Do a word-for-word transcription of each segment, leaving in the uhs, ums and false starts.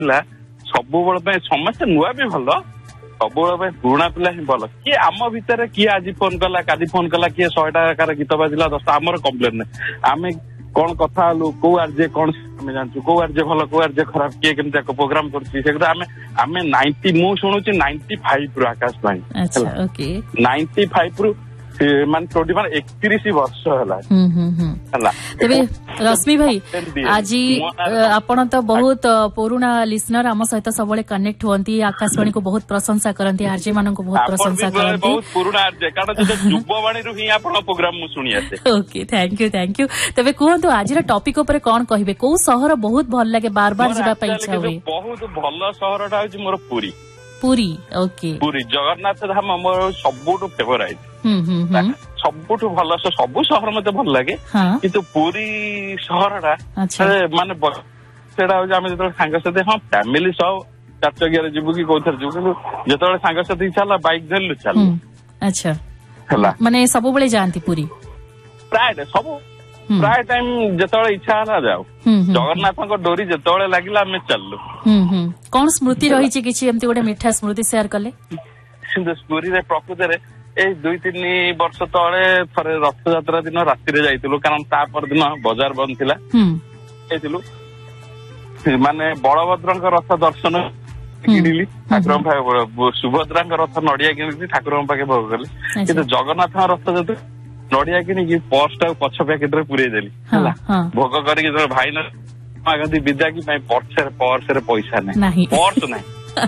ପିଲା ସବୁବେଳେ ପାଇଁ ସମସ୍ତେ ନୂଆ ବି ଭଲ ସବୁବେଳେ ପାଇଁ ପୁରୁଣା ପିଲା ହିଁ ଭଲ। କିଏ ଆମ ଭିତରେ କିଏ ଆଜି ଫୋନ କଲା କାଲି ଫୋନ କଲା କିଏ ଶହେ ଟାକାର ଗୀତ ବାଜିଲା ଦଶଟା ଆମର କମ୍ପ୍ଲେନ ନାହିଁ। ଆମେ କଣ କଥା ହେଲୁ କୋଉ ଆର୍ଜେ କଣ ଆମେ ଜାଣିଛୁ କୋଉ ଆର୍ଜେ ଭଲ କୋଉ ଆର୍ଜେ ଖରାପ କିଏ କେମିତି ପ୍ରୋଗ୍ରାମ କରୁଛି ସେଗୁଡା ଆମେ ଆମେ ନାଇଣ୍ଟି ମୁଁ ଶୁଣୁଛି ନାଇଣ୍ଟି ଫାଇଭ ରୁ ଆକାଶ ବାଣୀ ନାଇଣ୍ଟି ଫାଇଭ ରୁ ମାନେ ଟ୍ୱେଣ୍ଟି ମାନେ ଏକତିରିଶ ବର୍ଷ ହେଲା ହେଲା। ତେବେ ରଶ୍ମି ଭାଇ ଆଜି ଆପଣ ତ ବହୁତ ପୁରୁଣା ଲିସନର ଆମ ସହିତ ସବୁବେଳେ କନେକ୍ଟ ହୁଅନ୍ତି ଆକାଶବାଣୀ କୁ ବହୁତ ପ୍ରଶଂସା କରନ୍ତି ଆର୍ଜେ ମାନଙ୍କୁ ବହୁତ ପ୍ରଶଂସା କରନ୍ତି ବହୁତ ପୁରୁଣା ଆର୍ଜେ କାରଣ ଯୁବବାଣୀରୁ ହିଁ ଆପଣଙ୍କ ପ୍ରୋଗ୍ରାମ ମୁଁ ଶୁଣି ଆସେ। Okay thank you thank you. ତେବେ କୁହନ୍ତୁ ଆଜିର ଟପିକ ଉପରେ କଣ କହିବେ କୋଉ ସହର ବହୁତ ଭଲ ଲାଗେ ବାର ବାର ଯିବା ପାଇଁ ଇଚ୍ଛା ହୁଏ? ବହୁତ ଭଲ ସହରଟା ହଉଛି ମୋର ପୁରୀ। ପୁରୀ ଓକେ ପୁରୀ ଜଗନ୍ନାଥ ଧାମ ମୋର ସବୁଠୁ ଫେଭରାଇଟ ସବୁଠୁ ଭଲ ସବୁ ସହର ମତେ ଭଲ ଲାଗେ କିନ୍ତୁ ପୁରୀ ସହରଟା ମାନେ ସେଟା ହଉଛି ଆମେ ଯେତେବେଳେ ସାଙ୍ଗସାଥି ହଁ ଫ୍ୟାମିଲି ସହ ଚାରି ଚକିଆରେ ଯିବୁ କି କୋଉଥିରେ ଯିବୁ କିନ୍ତୁ ଯେତେବେଳେ ସାଙ୍ଗସାଥି ଇଚ୍ଛା ହେଲା ବାଇକ୍ ଧରିଲୁ ଚାଲୁ। ଆଚ୍ଛା ହେଲା ମାନେ ସବୁବେଳେ ଯାଆନ୍ତି ପୁରୀ ପ୍ରାୟ ସବୁ ପ୍ରାୟ ଟାଇମ ଯେତେବେଳେ ଇଚ୍ଛା ହେଲା ଯାଉ ଜଗନ୍ନାଥଙ୍କ ଡୋରି ଯେତେବେଳେ ଲାଗିଲା ଆମେ ଚାଲିଲୁ। କଣ ସ୍ମୃତି ରହିଛି କିଛି ଏମିତି ଗୋଟେ ମିଠା ସ୍ମୃତି ସେୟାର କଲେ? ପୁରୀରେ ପ୍ରକୃତରେ ଏଇ ଦୁଇ ତିନି ବର୍ଷ ତଳେ ଥରେ ରଥଯାତ୍ରା ଦିନ ରାତିରେ ଯାଇଥିଲୁ କାରଣ ତା ପରଦିନ ବଜାର ବନ୍ଦ ଥିଲା ଯାଇଥିଲୁ ମାନେ ବଳଭଦ୍ରଙ୍କ ରଥ ଦର୍ଶନ କିଣିଲି ଠାକୁରଙ୍କ ପାଖେ ସୁଭଦ୍ରାଙ୍କ ରଥ ନଡିଆ କିଣିଲି ଠାକୁରଙ୍କ ପାଖେ ଭୋଗ କଲି କିନ୍ତୁ ଜଗନ୍ନାଥଙ୍କ ରଥ ଯଦି ନଡିଆ କିଣିକି ପର୍ସ ଟାକୁ ପଛ ପ୍ୟାକେଟ ରେ ପୁରେଇ ଦେଲି ହେଲା ଭୋଗ କରିକି ଯେତେବେଳେ ଭାଇ ମାଗନ୍ତି ବିଦାକି ପାଇଁ ପର୍ସରେ ପର୍ସରେ ପଇସା ନାହିଁ ପର୍ସ ନାହିଁ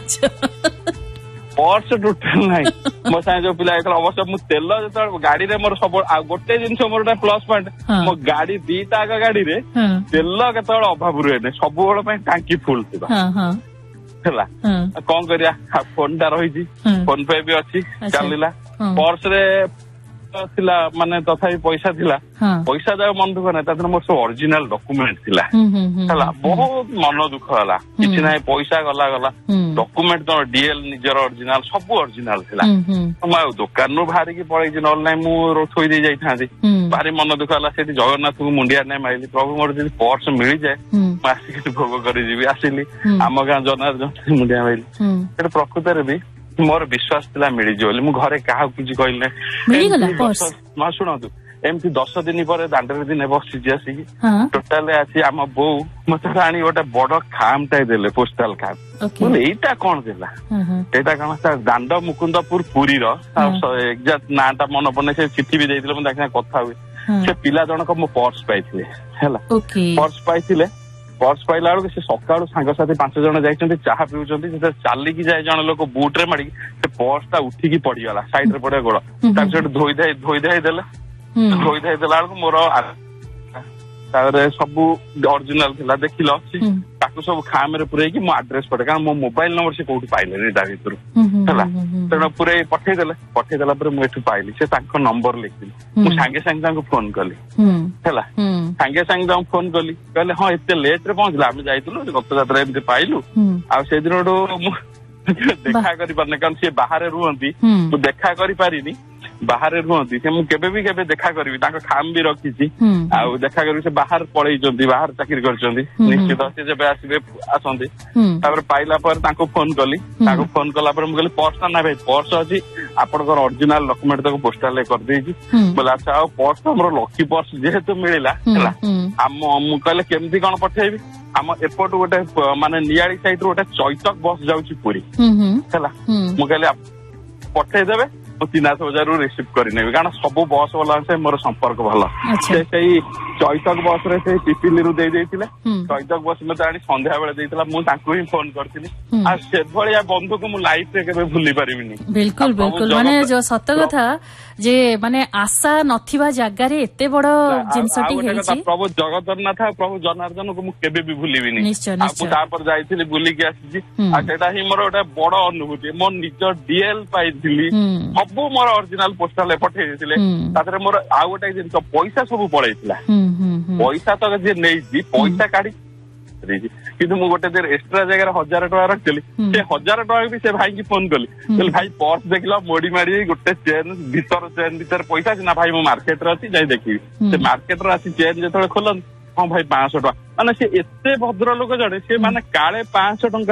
ପର୍ସ ଟୋଟାଲ ନାହିଁ। ମୋ ସାଙ୍ଗେ ଯୋଉ ପିଲା ହେଇଥିଲା ଅବଶ୍ୟ ମୁଁ ତେଲ ଯେତେବେଳେ ଗାଡିରେ ମୋର ସବୁ ଆଉ ଗୋଟେ ଜିନିଷ ମୋର ଗୋଟେ ପ୍ଲସ୍ ପଏଣ୍ଟ ମୋ ଗାଡି ଦିଟା ଆଗ ଗାଡିରେ ତେଲ କେତେବେଳେ ଅଭାବ ରୁହେନି ସବୁବେଳେ ପାଇଁ ଟାଙ୍କି ଫୁଲ ଥିବ ହେଲା କଣ କରିବା ଫୋନ ଟା ରହିଛି ଫୋନ ପେ ବି ଅଛି ଚାଲିଲା ପର୍ସରେ ଥିଲା ମାନେ ତଥାପି ପଇସା ଥିଲା ପଇସା ଯାକ ମନ ଦୁଃଖ ନାହିଁ ତା ଦେହରେ ମୋର ସବୁ ଅରିଜିନାଲ ଡକୁମେଣ୍ଟ ଥିଲା ହେଲା ବହୁତ ମନ ଦୁଃଖ ହେଲା କିଛି ନାହିଁ ପଇସା ଗଲା ଗଲା ଡକୁମେଣ୍ଟ ତମ ଡିଏଲ ନିଜର ଅରିଜିନାଲ ସବୁ ଅରିଜିନାଲ ଥିଲା ମୁଁ ଆଉ ଦୋକାନରୁ ବାହାରିକି ପଳେଇଛି ନହେଲେ ନାହିଁ ମୁଁ ଥୋଇ ଦେଇ ଯାଇଥାନ୍ତି ଭାରି ମନ ଦୁଃଖ ହେଲା ସେଠି ଜଗନ୍ନାଥଙ୍କୁ ମୁଣ୍ଡିଆ ନାଇଁ ମାଇଲି ପ୍ରଭୁ ମୋର ଯଦି ପର୍ସ ମିଳିଯାଏ ମୁଁ ଆସିକି ଭୋଗ କରିଯିବି ଆସିଲି ଆମ ଗାଁ ଜନାର୍ଦ୍ଦନ ମୁଣ୍ଡିଆ ମାଇଲି ସେଠି ପ୍ରକୃତରେ ବି ମୋର ବିଶ୍ୱାସ ଥିଲା ମିଳିଯିବ ବୋଲି ମୁଁ ଘରେ କାହାକୁ କିଛି କହିଲି ନାହିଁ ଶୁଣନ୍ତୁ ଏମିତି ଦଶ ଦିନ ପରେ ଦାଣ୍ଡରେ ଦିନେ ବସିଛି ଆସିକି ଟୋଟାଲ ଆସି ଆମ ବୋଉ ମତେ ଆଣି ଗୋଟେ ବଡ ଖାମ ଟାଏ ଦେଲେ ପୋଷ୍ଟାଲ ଖାମ ଏଇଟା କଣ ଦେଲା ଏଇଟା କଣ ଦାଣ୍ଡ ମୁକୁନ୍ଦପୁର ପୁରୀର ଏକ୍ଜାକ୍ଟ ନାଁ ଟା ମନେ ପଡୁନି ସେ ଚିଠି ବି ଦେଇଥିଲେ ମୁଁ ତାଙ୍କ ସାଙ୍ଗେ କଥା ହୁଏ ସେ ପିଲା ଜଣକ ମୋ ପର୍ସ ପାଇଥିଲେ ହେଲା ପର୍ସ ପାଇଥିଲେ ପର୍ସ ପାଇଲା ବେଳକୁ ସେ ସକାଳୁ ସାଙ୍ଗସାଥି ପାଞ୍ଚ ଜଣ ଯାଇଛନ୍ତି ଚାହା ପିଉଛନ୍ତି ଯେତେବେଳେ ଚାଲିକି ଯାଏ ଜଣେ ଲୋକ ବୁଟ ରେ ମାଡିକି ସେ ପର୍ସ ଟା ଉଠିକି ପଡିଗଲା ସାଇଡ ରେ ପଡିବା ଗୋଡ ତାକୁ ସେଠି ଧୋଇ ଧାଇ ଧୋଇ ଧାଇ ଦେଲେ ଧୋଇ ଧାଇ ଦେଲା ବେଳକୁ ମୋର ତାପରେ ସବୁ ଅରିଜିନାଲ ଥିଲା ଦେଖିଲ ତାକୁ ସବୁ ଖାମରେ ପୁରେଇକି ମୋ ଆଡ୍ରେସ ପଠେ କାରଣ ମୋ ମୋବାଇଲ ନମ୍ବର ସେ କୋଉଠୁ ପାଇଲେନି ତା ଭିତରୁ ହେଲା ତେଣୁ ପୁରେଇ ପଠେଇଦେଲେ ପଠେଇଦେଲା ପରେ ମୁଁ ଏଠୁ ପାଇଲି ସେ ତାଙ୍କ ନମ୍ବର ଲେଖିଲି ମୁଁ ସାଙ୍ଗେ ସାଙ୍ଗେ ତାଙ୍କୁ ଫୋନ କଲି ହେଲା ସାଙ୍ଗେ ସାଙ୍ଗେ ତାଙ୍କୁ ଫୋନ କଲି କହିଲେ ହଁ ଏତେ ଲେଟ ରେ ପହଞ୍ଚିଲା ଆମେ ଯାଇଥିଲୁ ରଥଯାତ୍ରା ଏମିତି ପାଇଲୁ ଆଉ ସେଦିନଠୁ ମୁଁ ଦେଖା କରିପାରୁନି କାରଣ ସିଏ ବାହାରେ ରୁହନ୍ତି ମୁଁ ଦେଖା କରିପାରିନି ବାହାରେ ରୁହନ୍ତି ସେ ମୁଁ କେବେ ବି କେବେ ଦେଖା କରିବି ତାଙ୍କ ଖାମ ବି ରଖିଛି ଆଉ ଦେଖା କରିବି ସେ ବାହାରେ ପଳେଇଛନ୍ତି ବାହାରେ ଚାକିରି କରିଛନ୍ତି ନିଶ୍ଚିତ ସେ ଯେବେ ଆସିବେ ଆସନ୍ତି ତାପରେ ପାଇଲା ପରେ ତାଙ୍କୁ ଫୋନ କଲି ତାଙ୍କୁ ଫୋନ କଲା ପରେ ମୁଁ କହିଲି ପର୍ସ ଟା ନା ଭାଇ ପର୍ସ ଅଛି ଆପଣଙ୍କର ଅରିଜିନାଲ ଡକୁମେଣ୍ଟ ତାକୁ ପୋଷ୍ଟାଲ ରେ କରିଦେଇଛି ବୋଲେ ଆଚ୍ଛା ଆଉ ପର୍ସ ଆମର ଲକି ପର୍ସ ଯେହେତୁ ମିଳିଲା ହେଲା ଆମ ମୁଁ କହିଲେ କେମିତି କଣ ପଠେଇବି ଆମ ଏପଟୁ ଗୋଟେ ମାନେ ନିଆଳି ସାଇଡ ରୁ ଗୋଟେ ଚୈତକ ବସ୍ ଯାଉଛି ପୁରୀ ହେଲା ମୁଁ କହିଲି ପଠେଇଦେବେ ମୁଁ ତିନାଥ ବଜାରରୁ ରିସିଭ୍ କରିନେବି କାରଣ ସବୁ ବସ୍ ବାଲା ସହ ମୋର ସମ୍ପର୍କ ଭଲ ସେ ସେଇ ଚୈତକ ବସ ରେ ସେଇ ପିପିଲିରୁ ଦେଇ ଦେଇଥିଲେ ଚୈତକ ବସ ମତେ ଆଣି ସନ୍ଧ୍ୟା ବେଳେ ଦେଇଥିଲା ମୁଁ ତାଙ୍କୁ ହିଁ ଫୋନ କରିଥିଲି ଆଉ ସେଭଳିଆ ବନ୍ଧୁକୁ ମୁଁ ଲାଇଫ ରେ କେବେ ଭୁଲି ପାରିବିନି। ବିଲକୁଲ ବିଲକୁଲ ମାନେ ଯୋଉ ସତ କଥା ଯେ ମାନେ ଆଶା ନଥିବା ଜାଗାରେ ଏତେ ବଡ ଜିନିଷଟି ହେଇଛି ପ୍ରଭୁ ଜଗନ୍ନାଥ ଆଉ ପ୍ରଭୁ ଜନାର୍ଦ୍ଦନକୁ ମୁଁ କେବେ ବି ଭୁଲିବିନି ଆଉ ମୁଁ ତାପରେ ଯାଇଥିଲି ବୁଲିକି ଆସିଛି ଆଉ ସେଇଟା ହିଁ ମୋର ଗୋଟେ ବଡ ଅନୁଭୂତି ମୋ ନିଜ ଡିଏଲ ପାଇଥିଲି ସବୁ ମୋର ଅରିଜିନାଲ ପୋଷ୍ଟାଲ ପଠେଇ ଦେଇଥିଲେ ତାପରେ ମୋର ଆଉ ଗୋଟେ ଜିନିଷ ପଇସା ସବୁ ପଳେଇଥିଲା ପଇସା ତ ଯିଏ ନେଇଛି ପଇସା କାଢି ଦେଇଛି କିନ୍ତୁ ମୁଁ ଗୋଟେ ଏକ୍ସଟ୍ରା ଜାଗାରେ ହଜାର ଟଙ୍କା ରଖିଥିଲି ସେ ହଜାର ଟଙ୍କା ବି ସେ ଭାଇକି ଫୋନ କଲି କହିଲି ଭାଇ ପର୍ସ ଦେଖିଲ ମୋଡି ମାଡି ଗୋଟେ ଚେନ୍ ଭିତର ଚେନ୍ ଭିତରେ ପଇସା ଅଛି ନା ଭାଇ ମୁଁ ମାର୍କେଟରେ ଅଛି ଯାଇ ଦେଖିବି ସେ ମାର୍କେଟରେ ଆସି ଚେନ୍ ଯେତେବେଳେ ଖୋଲନ୍ତି ହଁ ଭାଇ ପାଞ୍ଚଶହ ଟଙ୍କା ମାନେ ସେ ଏତେ ଭଦ୍ର ଲୋକ ଜଣେ ସେ ମାନେ କାଳେ ପାଞ୍ଚଶହ ଟଙ୍କା